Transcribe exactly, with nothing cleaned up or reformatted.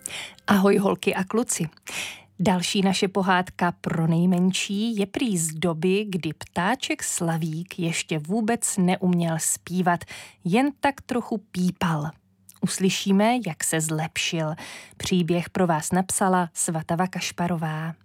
Ahoj holky a kluci. Další naše pohádka pro nejmenší je prý z doby, kdy ptáček Slavík ještě vůbec neuměl zpívat, jen tak trochu pípal. Uslyšíme, jak se zlepšil. Příběh pro vás napsala Svatava Kašparová.